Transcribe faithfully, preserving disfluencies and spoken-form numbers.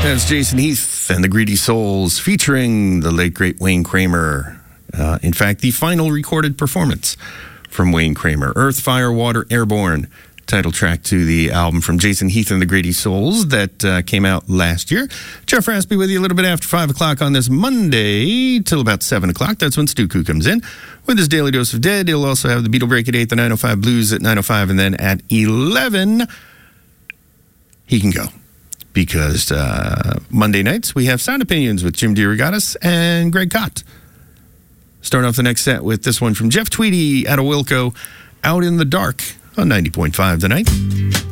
That's Jason Heath and the Greedy Souls featuring the late, great Wayne Kramer. Uh, in fact, the final recorded performance from Wayne Kramer, Earth, Fire, Water, Airborne, title track to the album from Jason Heath and the Greedy Souls that uh, came out last year. Jeff Raspy with you a little bit after five o'clock on this Monday till about seven o'clock. That's when Stu Koo comes in with his Daily Dose of Dead. He'll also have the Beatle Break at eight, the nine oh five Blues at nine oh five, and then at eleven, he can go. Because uh, Monday nights, we have Sound Opinions with Jim DeRogatis and Greg Kot. Starting off the next set with this one from Jeff Tweedy out of Wilco, Out in the Dark on ninety point five tonight.